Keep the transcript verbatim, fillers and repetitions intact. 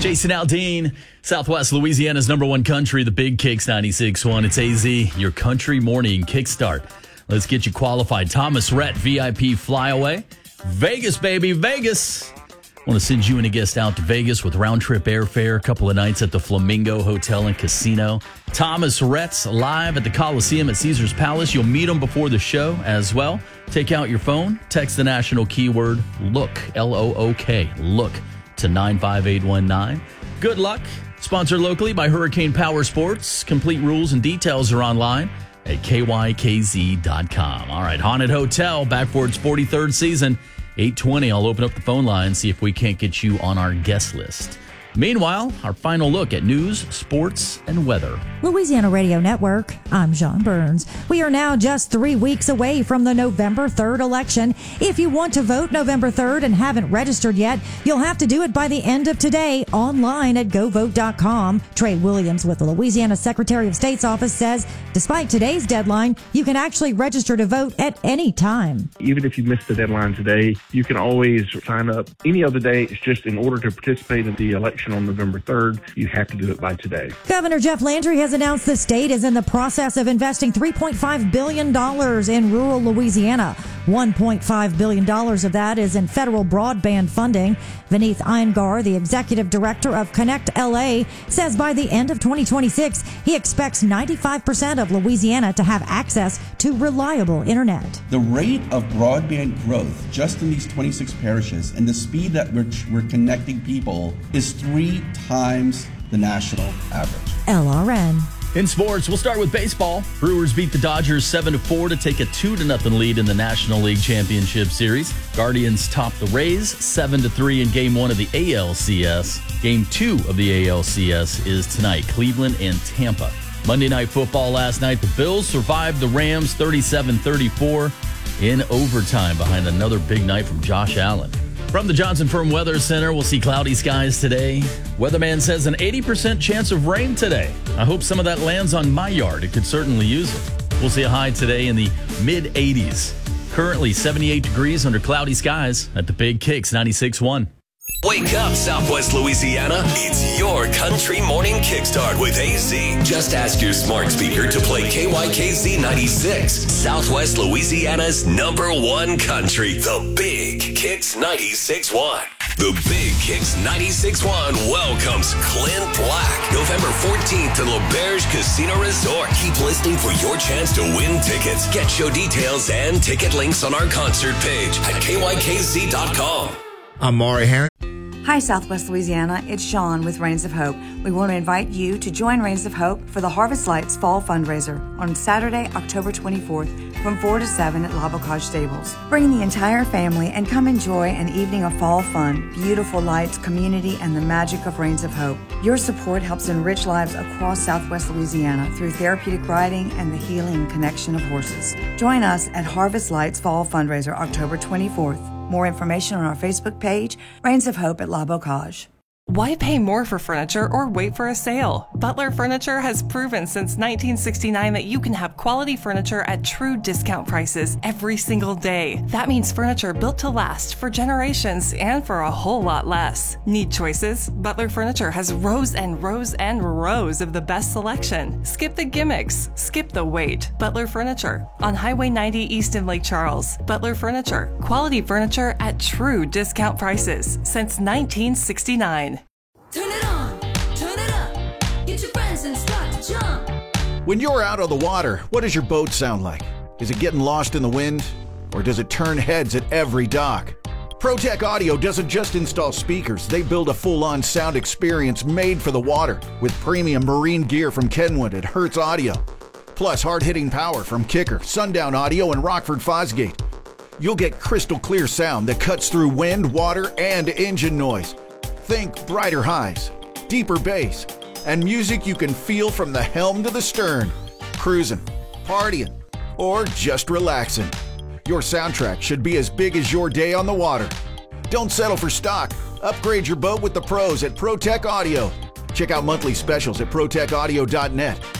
Jason Aldean, Southwest Louisiana's number one country, the Big Kicks ninety-six point one. It's A Z, your country morning kickstart. Let's get you qualified. Thomas Rhett, V I P flyaway. Vegas, baby, Vegas. Want to send you and a guest out to Vegas with round-trip airfare, a couple of nights at the Flamingo Hotel and Casino. Thomas Rhett's live at the Coliseum at Caesars Palace. You'll meet him before the show as well. Take out your phone, text the national keyword LOOK, L O O K, LOOK, to nine five eight one nine. Good luck. Sponsored locally by Hurricane Power Sports. Complete rules and details are online at K Y K Z dot com. All right, Haunted Hotel, back for its forty-third season. eight twenty, I'll open up the phone line, see if we can't get you on our guest list. Meanwhile, our final look at news, sports, and weather. Louisiana Radio Network, I'm John Burns. We are now just three weeks away from the November third election. If you want to vote November third and haven't registered yet, you'll have to do it by the end of today online at go vote dot com. Trey Williams with the Louisiana Secretary of State's office says, despite today's deadline, you can actually register to vote at any time. Even if you missed the deadline today, you can always sign up any other day. It's just in order to participate in the election on November third, you have to do it by today. Governor Jeff Landry has announced the state is in the process of investing three point five billion dollars in rural Louisiana. one point five billion dollars of that is in federal broadband funding. Vineeth Iyengar, the executive director of Connect L A, says by the end of twenty twenty-six, he expects ninety-five percent of Louisiana to have access to reliable internet. The rate of broadband growth just in these twenty-six parishes and the speed that we're, we're connecting people is three times the national average. L R N. In sports, we'll start with baseball. Brewers beat the Dodgers seven to four to take a two to nothing lead in the National League Championship Series. Guardians topped the Rays seven to three in Game one of the A L C S. Game two of the A L C S is tonight, Cleveland and Tampa. Monday Night Football last night, the Bills survived the Rams thirty-seven thirty-four in overtime behind another big night from Josh Allen. From the Johnson Firm Weather Center, we'll see cloudy skies today. Weatherman says an eighty percent chance of rain today. I hope some of that lands on my yard. It could certainly use it. We'll see a high today in the mid eighties. Currently seventy-eight degrees under cloudy skies at the Big Kicks ninety-six point one. Wake up, Southwest Louisiana. It's your country morning kickstart with A Z. Just ask your smart speaker to play K Y K Z ninety-six, Southwest Louisiana's number one country, the Big Kicks ninety-six point one. The Big Kicks ninety-six point one welcomes Clint Black, November fourteenth at L'Auberge Casino Resort. Keep listening for your chance to win tickets. Get show details and ticket links on our concert page at K Y K Z dot com. I'm Maury Herring. Hi, Southwest Louisiana. It's Sean with Rains of Hope. We want to invite you to join Rains of Hope for the Harvest Lights Fall Fundraiser on Saturday, October twenty-fourth from four to seven at La Bocage Stables. Bring the entire family and come enjoy an evening of fall fun, beautiful lights, community, and the magic of Rains of Hope. Your support helps enrich lives across Southwest Louisiana through therapeutic riding and the healing connection of horses. Join us at Harvest Lights Fall Fundraiser October twenty-fourth. More information on our Facebook page, Rains of Hope at La Bocage. Why pay more for furniture or wait for a sale? Butler Furniture has proven since nineteen sixty-nine that you can have quality furniture at true discount prices every single day. That means furniture built to last for generations and for a whole lot less. Need choices? Butler Furniture has rows and rows and rows of the best selection. Skip the gimmicks. Skip the wait. Butler Furniture on Highway ninety East in Lake Charles. Butler Furniture. Quality furniture at true discount prices since nineteen sixty-nine. Turn it on, turn it up, get your friends and start to jump. When you're out on the water, what does your boat sound like? Is it getting lost in the wind? Or does it turn heads at every dock? ProTech Audio doesn't just install speakers, they build a full-on sound experience made for the water with premium marine gear from Kenwood and Hertz Audio. Plus hard-hitting power from Kicker, Sundown Audio, and Rockford Fosgate. You'll get crystal clear sound that cuts through wind, water, and engine noise. Think brighter highs, deeper bass, and music you can feel from the helm to the stern. Cruising, partying, or just relaxing. Your soundtrack should be as big as your day on the water. Don't settle for stock. Upgrade your boat with the pros at ProTech Audio. Check out monthly specials at pro tech audio dot net.